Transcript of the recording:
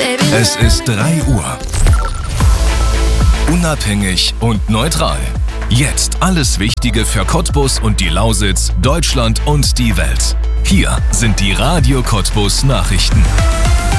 Es ist 3 Uhr. Unabhängig und neutral. Jetzt alles Wichtige für Cottbus und die Lausitz, Deutschland und die Welt. Hier sind die Radio Cottbus Nachrichten.